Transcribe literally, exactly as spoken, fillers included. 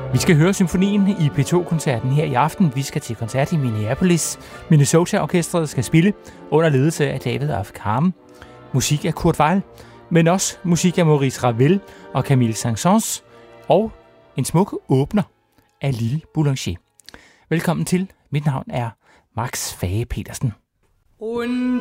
Vi skal høre symfonien i P to-koncerten her i aften. Vi skal til koncert i Minneapolis. Minnesota-orkestret skal spille under ledelse af David Afkham. Musik af Kurt Weill, men også musik af Maurice Ravel og Camille Saint-Saëns, og en smuk åbner af Lili Boulanger. Velkommen til. Mit navn er Max Fage Petersen. Und